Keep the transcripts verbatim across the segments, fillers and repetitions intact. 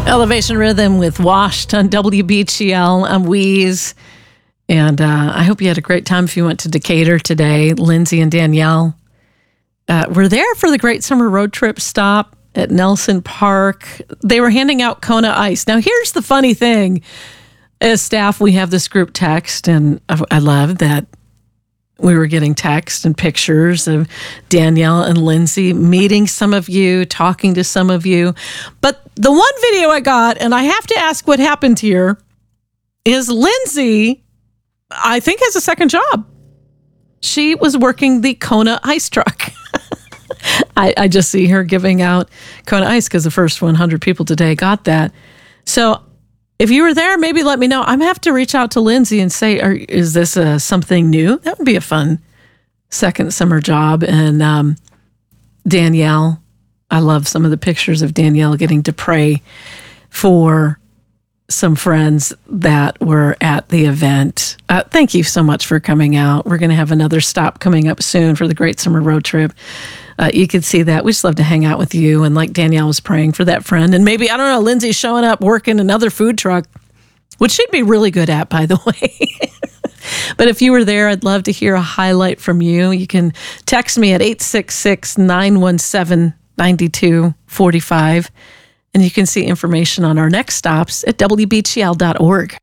Elevation Rhythm with Washed on W B G L. I'm Wheeze. And uh, I hope you had a great time if you went to Decatur today. Lindsay and Danielle uh, were there for the Great Summer Road Trip stop at Nelson Park. They were handing out Kona Ice. Now, here's the funny thing. As staff, we have this group text, and I love that we were getting text and pictures of Danielle and Lindsay meeting some of you, talking to some of you. But the one video I got, and I have to ask what happened here, is Lindsay, I think, has a second job. She was working the Kona Ice truck. I, I just see her giving out Kona Ice because the first one hundred people today got that. So if you were there, maybe let me know. I'm going to have to reach out to Lindsay and say, are, is this uh, something new? That would be a fun second summer job. And um, Danielle, I love some of the pictures of Danielle getting to pray for some friends that were at the event. Uh, thank you so much for coming out. We're going to have another stop coming up soon for the Great Summer Road Trip. Uh, you could see that. We just love to hang out with you. And like Danielle was praying for that friend. And maybe, I don't know, Lindsay's showing up working another food truck, which she'd be really good at, by the way. But if you were there, I'd love to hear a highlight from you. You can text me at eight six six, nine one seven, nine two four five. And you can see information on our next stops at W B G L dot org.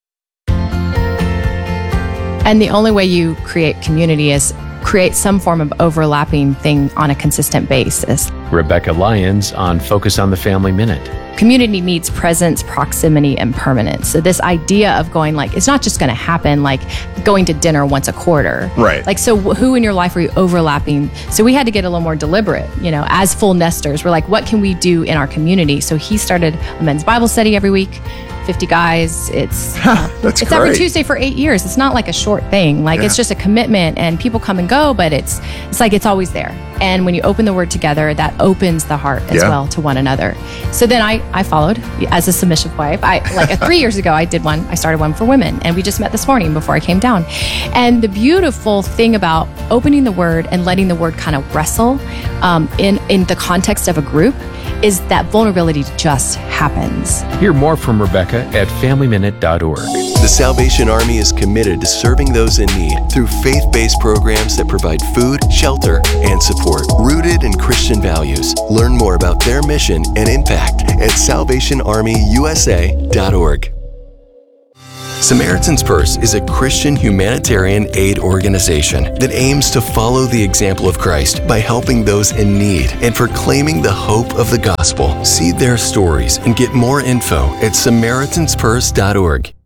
And the only way you create community is create some form of overlapping thing on a consistent basis. Rebecca Lyons on Focus on the Family Minute. Community needs presence, proximity, and permanence. So this idea of going like, it's not just going to happen like going to dinner once a quarter. Right. Like, so who in your life are you overlapping? So we had to get a little more deliberate, you know, as full nesters. We're like, what can we do in our community? So he started a men's Bible study every week. fifty guys. It's uh, That's it's great. every Tuesday for eight years. It's not like a short thing. Like Yeah. it's just a commitment, and people come and go, but it's it's like it's always there. And when you open the Word together, that opens the heart as Yeah. well to one another. So then I I followed as a submissive wife. I like three years ago I did one. I started one for women, and we just met this morning before I came down. And the beautiful thing about opening the Word and letting the Word kind of wrestle um, in in the context of a group is that vulnerability just happens. Hear more from Rebecca at family minute dot org. The Salvation Army is committed to serving those in need through faith-based programs that provide food, shelter, and support, rooted in Christian values. Learn more about their mission and impact at salvation army u s a dot org. Samaritan's Purse is a Christian humanitarian aid organization that aims to follow the example of Christ by helping those in need and proclaiming the hope of the gospel. See their stories and get more info at samaritans purse dot org.